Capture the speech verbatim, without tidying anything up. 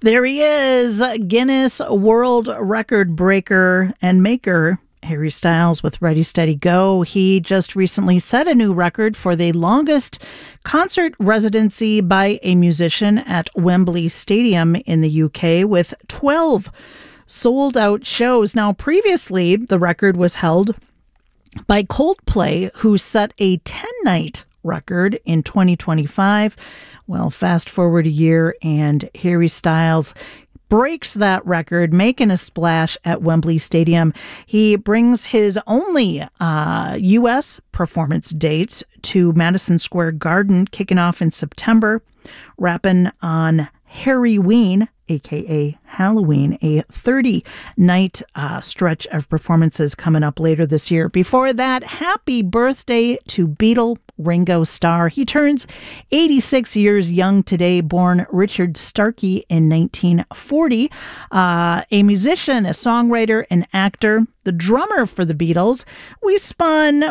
There he is, Guinness World Record breaker and maker, Harry Styles with Ready, Steady, Go. He just recently set a new record for the longest concert residency by a musician at Wembley Stadium in the U K with twelve sold-out shows. Now, previously, the record was held by Coldplay, who set a ten-night record in twenty twenty-five. Well, fast forward a year, and Harry Styles breaks that record, making a splash at Wembley Stadium. He brings his only uh, U S performance dates to Madison Square Garden, kicking off in September, wrapping on Harryween, a k a. Halloween, a thirty-night uh, stretch of performances coming up later this year. Before that, happy birthday to Beatle Ringo Starr. He turns eighty-six years young today, born Richard Starkey in nineteen forty. Uh, a musician, a songwriter, an actor, the drummer for the Beatles. We spun